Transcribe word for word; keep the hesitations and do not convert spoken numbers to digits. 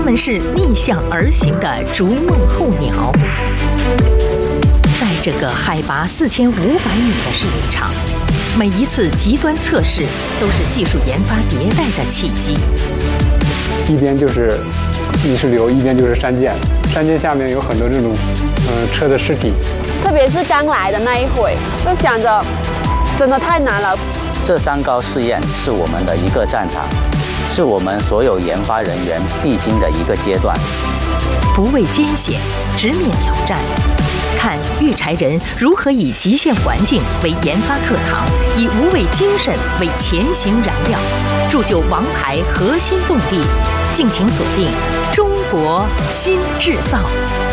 们是逆向而行的逐梦候鸟。在这个海拔四千五百米的试验场，每一次极端测试都是技术研发迭代的契机。 一边就是泥石流，一边就是山涧，山涧下面有很多这种呃车的尸体。 特别是刚来的那一会，就想着真的太难了。 这山高试验是我们的一个战场，是我们所有研发人员必经的一个阶段。 不畏艰险，直面挑战。看育柴人如何以极限环境为研发课堂，以无畏精神为前行燃料，铸就王牌核心动力。敬请锁定《中国新制造》。